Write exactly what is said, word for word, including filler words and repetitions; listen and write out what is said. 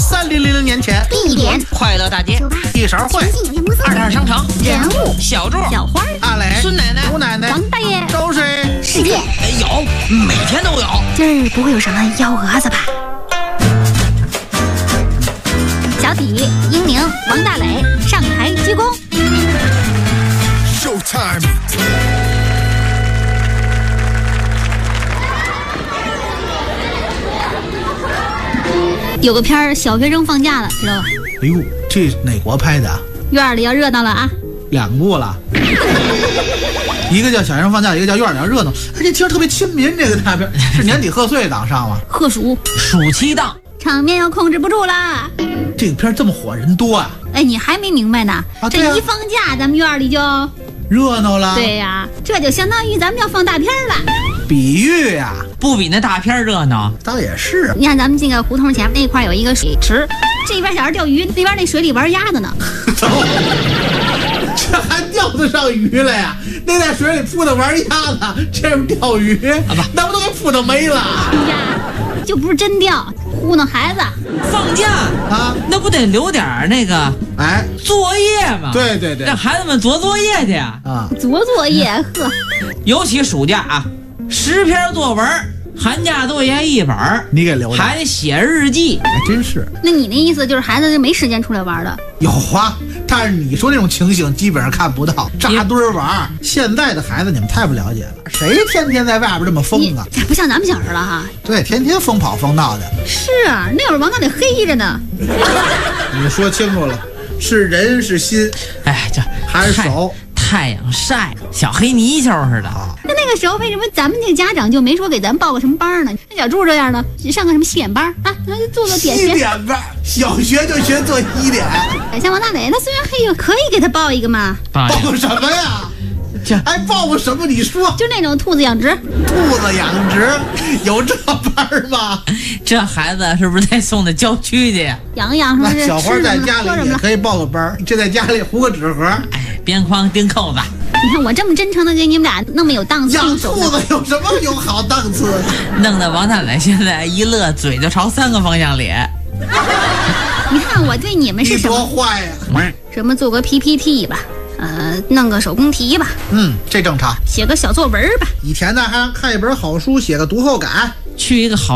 三零零零年前， 地点快乐大街， 一勺会， 二摊商场， 人物小柱， 小花阿磊， 孙奶奶， 吴奶奶， 王大爷， 都是世界。 哎，有，每天都有。 今儿不会有什么幺蛾子吧？小体、英宁、王大磊上台鞠躬。 Showtime。 有个片儿，小学生放假了，知道吧？ 哎呦，这哪国拍的？ 院里要热闹了啊！ 两部了，一个叫小学生放假，一个叫院里要热闹，而且听着特别亲民。这个大片是年底贺岁档上吗？ 贺鼠暑期档， 场面要控制不住啦！ 这个片这么火，人多啊！ 哎，你还没明白呢？ 啊对啊这一放假，咱们院里就热闹了。 对呀、这就相当于咱们要放大片了。 比喻呀、 不比那大片热闹。 倒也是。 你看咱们这个胡同前那块有一个水池，这边小孩钓鱼，那边那水里玩鸭子呢。 走，这还钓得上鱼了呀？那在水里扑腾玩鸭子，这是钓鱼，那不都给扑腾没了哎呀，就不是真钓，糊弄孩子。 放假啊？ 那不得留点儿那个哎， 作业吗？ 对对对让孩子们做作业去呀。 啊， 做作业，呵， 尤其暑假啊，十篇作文，寒假作业一本儿， 你给留着， 还得写日记。 还真是那你那意思就是孩子就没时间出来玩了？ 有啊。但是你说那种情形基本上看不到，扎堆儿玩。现在的孩子你们太不了解了，谁天天在外边这么疯啊？ 这不像咱们小时候了哈。 对，天天疯跑疯闹的。 是啊，那会儿王大得黑着呢。 你说清楚了，是人是心哎，这还是太手？ 太阳晒，小黑泥鳅似的。 那那个时候为什么咱们这个家长就没说给咱报个什么班呢？像小柱这样的，上个什么西点班啊，那就做做点西心。 点班，小学就学做西点， 像王大磊，他虽然黑，可以给他报一个嘛， 爸报什么呀？ 这还报个什么？你说就那种兔子养殖。 兔子养殖有这班吗？ 这孩子是不是得送到郊区去呀？ 养一养什么那小花吃什么在家了喝什么了？ 里也可以报个班，这在家里糊个纸盒。 哎，边框钉扣子。 你看我这么真诚的给你们俩那么有档次养动手兔子有什么有好档次？ 弄得王大磊现在一乐，嘴就朝三个方向咧。 你看我对你们是你多什么？ 坏呀！ 什么做个 P P T 吧，呃，弄个手工题吧， 嗯，这正常。 写个小作文吧。 以前呢还让看一本好书，写个读后感。 去一个好